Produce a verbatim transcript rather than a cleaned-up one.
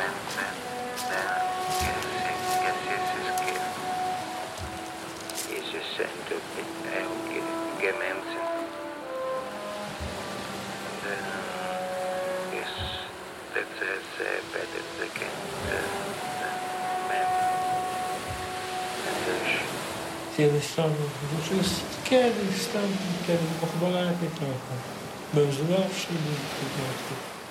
mensen daar gesetzesgeber. Jesus zijn ook niet elke gemensen. Dan is dat zij bij de bekende men. Dus Se eles estão, se querem, estão, querem corroborar, então, vamos lá,